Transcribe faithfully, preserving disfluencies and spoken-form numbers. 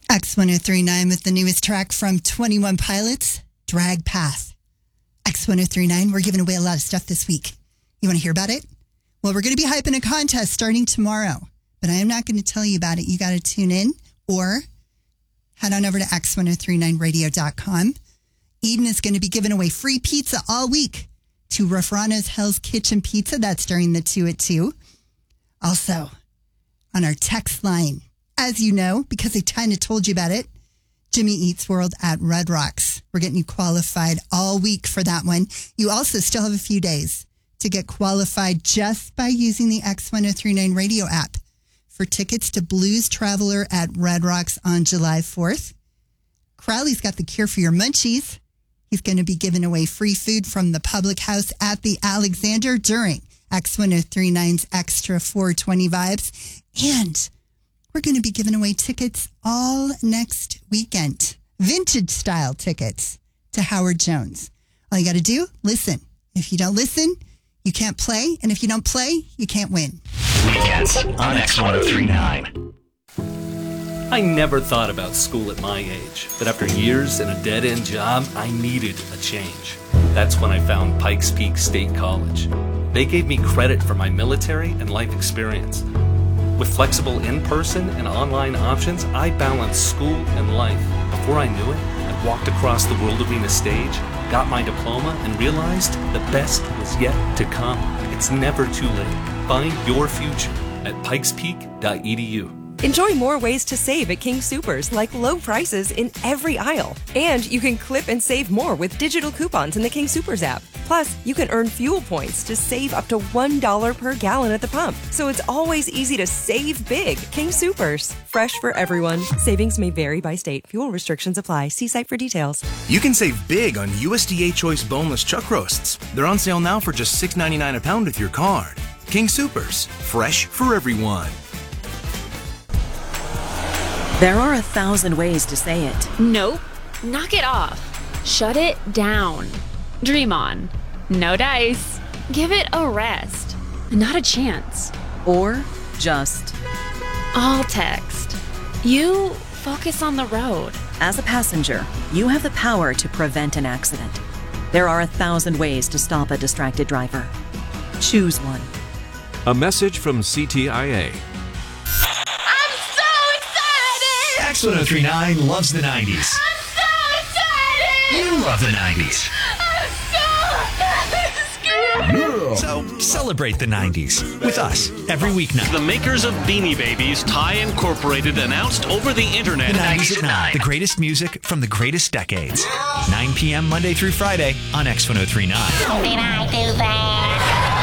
X one oh three point nine with the newest track from twenty one Pilots, Drag Path. X one oh three point nine, we're giving away a lot of stuff this week. You want to hear about it? Well, we're going to be hyping a contest starting tomorrow, but I am not going to tell you about it. You got to tune in or head on over to x one oh three nine radio dot com. Eden is going to be giving away free pizza all week to Rafrano's Hell's Kitchen Pizza. That's during the two at two. Also, on our text line, as you know, because I kind of told you about it, Jimmy Eats World at Red Rocks. We're getting you qualified all week for that one. You also still have a few days to get qualified just by using the X one oh three point nine radio app for tickets to Blues Traveler at Red Rocks on July fourth. Crowley's got the cure for your munchies. He's going to be giving away free food from the Public House at the Alexander during X one oh three point nine's Extra four twenty Vibes. And we're going to be giving away tickets all next weekend. Vintage style tickets to Howard Jones. All you got to do, listen. If you don't listen, you can't play. And if you don't play, you can't win. Weekends on X one oh three point nine. I never thought about school at my age, but after years in a dead-end job, I needed a change. That's when I found Pikes Peak State College. They gave me credit for my military and life experience. With flexible in-person and online options, I balanced school and life. Before I knew it, I walked across the World Arena stage, got my diploma, and realized the best was yet to come. It's never too late. Find your future at pikes peak dot e d u. Enjoy more ways to save at King Soopers, like low prices in every aisle. And you can clip and save more with digital coupons in the King Soopers app. Plus, you can earn fuel points to save up to one dollar per gallon at the pump. So it's always easy to save big. King Soopers. Fresh for everyone. Savings may vary by state. Fuel restrictions apply. See site for details. You can save big on U S D A Choice boneless chuck roasts. They're on sale now for just six ninety-nine a pound with your card. King Soopers. Fresh for everyone. There are a thousand ways to say it. Nope. Knock it off. Shut it down. Dream on. No dice. Give it a rest. Not a chance. Or just all text. You focus on the road. As a passenger, you have the power to prevent an accident. There are a thousand ways to stop a distracted driver. Choose one. A message from C T I A. X one oh three point nine loves the nineties. I'm so excited! You love the nineties. I'm so scared! So celebrate the nineties with us every weeknight. The makers of Beanie Babies, Thai Incorporated, announced over the internet. The nineties at nine. The greatest music from the greatest decades. nine p.m. Monday through Friday on X one oh three point nine. Did I do that?